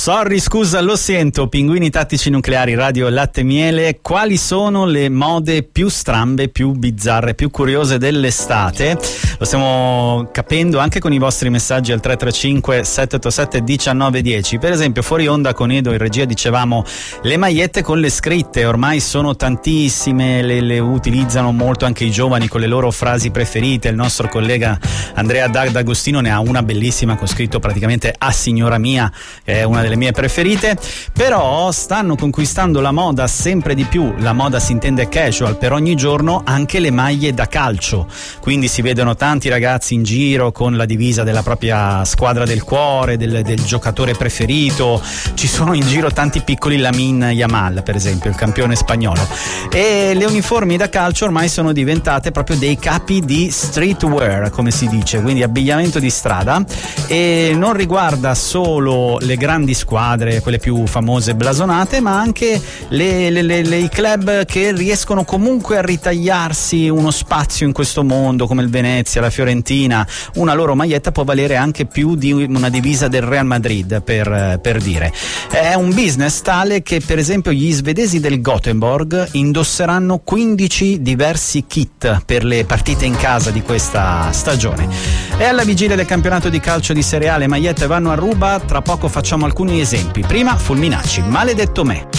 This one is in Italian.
Sorry, scusa, lo sento. Pinguini tattici nucleari, Radio Latte Miele. Quali sono le mode più strambe, più bizzarre, più curiose dell'estate? Lo stiamo capendo anche con i vostri messaggi al 335 787 1910. Per esempio, fuori onda con Edo in regia dicevamo le magliette con le scritte. Ormai sono tantissime, le utilizzano molto anche i giovani con le loro frasi preferite. Il nostro collega Andrea D'Agostino ne ha una bellissima con scritto praticamente "A signora mia", che è una delle mie preferite. Però stanno conquistando la moda sempre di più. La moda si intende casual, per ogni giorno, anche le maglie da calcio. Quindi si vedono tanti ragazzi in giro con la divisa della propria squadra del cuore, del giocatore preferito. Ci sono in giro tanti piccoli Lamine Yamal, per esempio, il campione spagnolo. E le uniformi da calcio ormai sono diventate proprio dei capi di streetwear, come si dice, quindi abbigliamento di strada, e non riguarda solo le grandi squadre, quelle più famose e blasonate, ma anche i club che riescono comunque a ritagliarsi uno spazio in questo mondo, come il Venezia, la Fiorentina. Una loro maglietta può valere anche più di una divisa del Real Madrid, per dire. È un business tale che, per esempio, gli svedesi del Gothenburg indosseranno 15 diversi kit per le partite in casa di questa stagione. E alla vigilia del campionato di calcio di Serie A le magliette vanno a ruba. Tra poco facciamo alcuni esempi. Prima Fulminacci, Maledetto me.